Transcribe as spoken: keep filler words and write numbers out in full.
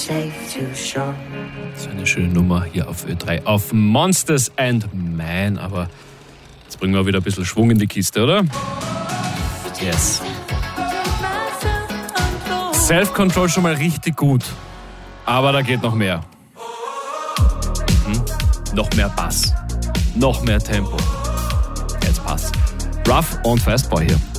So eine schöne Nummer hier auf Ö drei, auf Monsters and Men. Aber jetzt bringen wir wieder ein bisschen Schwung in die Kiste, oder? Yes. Self-Control schon mal richtig gut. Aber da geht noch mehr. Hm? Noch mehr Bass. Noch mehr Tempo. Jetzt passt. Rough und Fastboy hier.